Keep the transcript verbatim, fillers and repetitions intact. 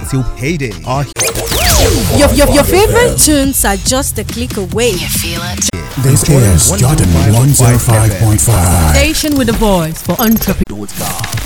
till payday. Our Your, your, your favorite tunes are just a click away. You feel it? This is Jordan one oh five point five. Station with a voice for entrepreneurs.